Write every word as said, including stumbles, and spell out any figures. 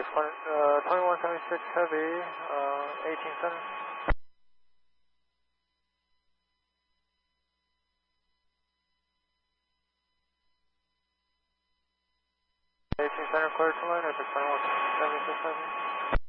uh, twenty-one seventy-six Heavy, uh, eighteen center. eighteen center, clear to line, Epic twenty-one seventy-six Heavy.